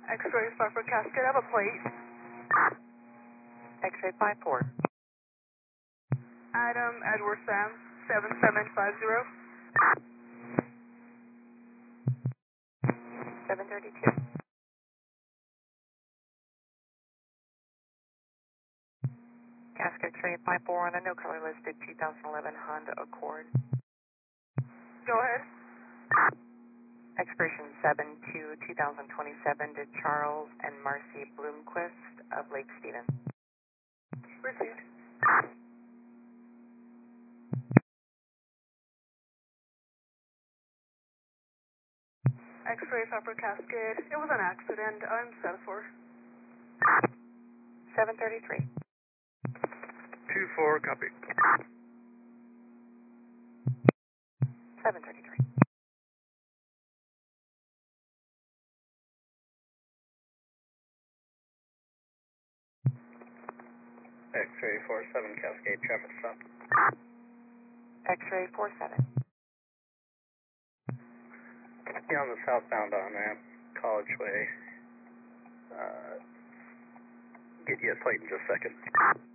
X-ray 5 for Cascade, I have a plate. X-ray 54. Adam Edward Sam, 7750. 732. Cascade X-ray 54 on a no color listed 2011 Honda Accord. Go ahead. Expiration 7/2/2027 to Charles and Marcy Bloomquist of Lake Stephen. Received. X-ray 5 for Cascade, it was an accident. I'm set for. 733. 2-4, copy. 733. X-ray 47, Cascade, traffic stop. X-ray 47. Yeah, on the southbound on-ramp, College Way. Get you a plate in just a second.